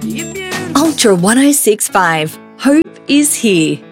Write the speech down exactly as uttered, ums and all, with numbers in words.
Ultra one oh six point five. Hope is here.